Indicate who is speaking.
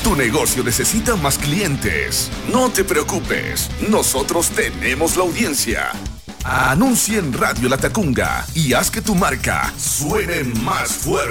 Speaker 1: Tu negocio necesita más clientes. No te preocupes, nosotros tenemos la audiencia. Anuncia en Radio La Tacunga y haz que tu marca suene más fuerte.